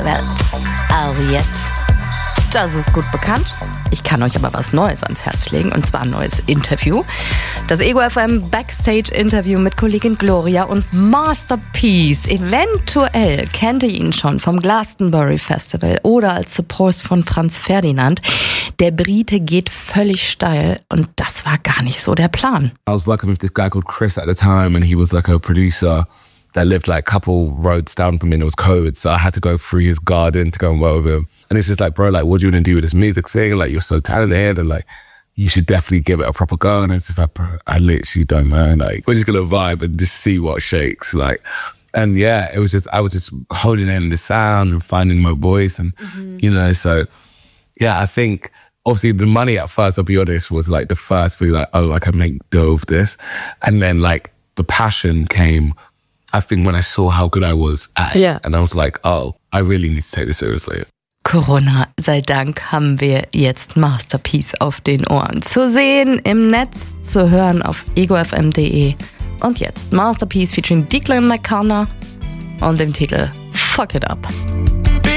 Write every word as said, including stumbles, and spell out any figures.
ganze Welt. Ariette. Das ist gut bekannt. Ich kann euch aber was Neues ans Herz legen, und zwar ein neues Interview. Das Ego F M Backstage-Interview mit Kollegin Gloria und Master P. Eventuell kennt ihr ihn schon vom Glastonbury Festival oder als Support von Franz Ferdinand. Der Brite geht völlig steil und das war gar nicht so der Plan. I was working with this guy called Chris at the time, and he was like a producer that lived like a couple roads down from me, and it was COVID, so I had to go through his garden to go and work with him. And it's just like, bro, like, what do you want to do with this music thing? Like, you're so talented, and like, you should definitely give it a proper go. And it's just like, bro, I literally don't know. Like, we're just gonna vibe and just see what shakes. Like, and yeah, it was just, I was just holding in the sound and finding my voice, and mm-hmm. you know, so yeah, I think obviously the money at first, I'll be honest, was like the first thing, like, oh, I can make dough of this, and then like the passion came. I think when I saw how good I was at it, yeah. and I was like, oh, I really need to take this seriously. Corona sei Dank haben wir jetzt Master P auf den Ohren. Zu sehen im Netz, zu hören auf ego f m punkt d e. Und jetzt Master P featuring Declan McKenna und dem Titel Fuck It Up.